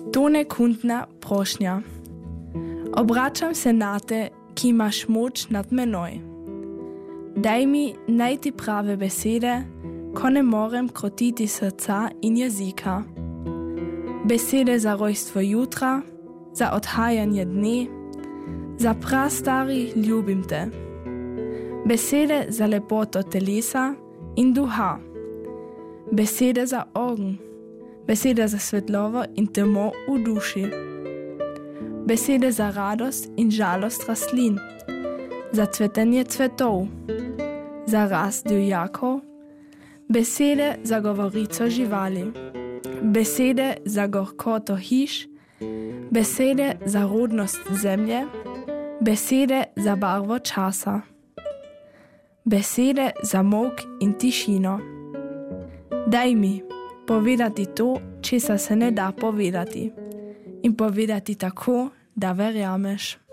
To nekundna prošnja. Obračam se na te, ki imaš moč nad menoj. Daj mi najti prave besede, ko ne morem krotiti srca in jezika. Besede za rojstvo jutra, za odhajanje dne, za prastari ljubim te. Besede za lepoto telesa in duha. Besede za ogen, besede za svetlovo in temo v duši. Besede za radost in žalost rastlin, za cvetenje cvetov, za rast divjakov, besede za govorico živali, besede za gorkoto hiš, besede za rodnost zemlje, besede za barvo časa, besede za mok in tišino. Daj mi povedati to, česa se ne da povedati, in povedati tako, da verjameš.